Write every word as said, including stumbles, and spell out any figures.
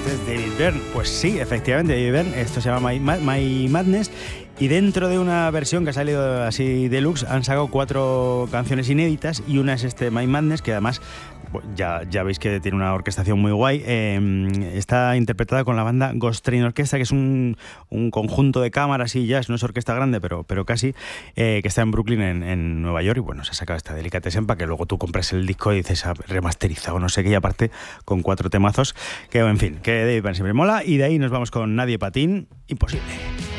este es David Byrne. Pues sí, efectivamente, David Byrne. Esto se llama My, My Madness. Y dentro de una versión que ha salido así deluxe, han sacado cuatro canciones inéditas y una es este My Madness, que además ya, ya veis que tiene una orquestación muy guay. Eh, está interpretada con la banda Ghost Train Orchestra, que es un, un conjunto de cámaras y jazz, no es orquesta grande, pero, pero casi, eh, que está en Brooklyn, en, en Nueva York. Y bueno, se ha sacado esta Delicatessen para que luego tú compres el disco y dices ah, remasterizado, no sé qué, y aparte con cuatro temazos, que en fin, que David Byrne siempre mola. Y de ahí nos vamos con Nadie Patín, Imposible.